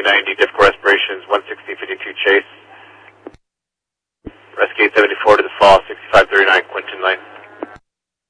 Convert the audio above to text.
290, difficult respirations, 160, 52 chase. Rescue 874